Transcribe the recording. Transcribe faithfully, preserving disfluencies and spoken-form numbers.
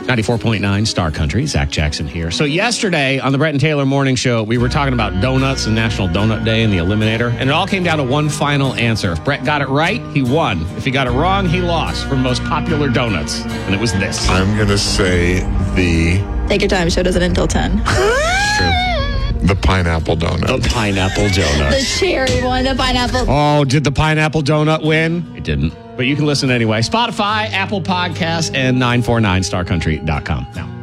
ninety-four point nine Star Country. Zach Jackson here. So yesterday on the Brett and Taylor Morning Show, we were talking about donuts and National Donut Day and the Eliminator, and it all came down to one final answer. If Brett got it right, he won. If he got it wrong, he lost for most popular donuts, and it was this. I'm going to say the... Take your time. Show doesn't until ten. True. The pineapple donut. The pineapple donut. The cherry one, the pineapple. Oh, did the pineapple donut win? It didn't. But you can listen anyway. Spotify, Apple Podcasts, and nine four nine star country dot com now.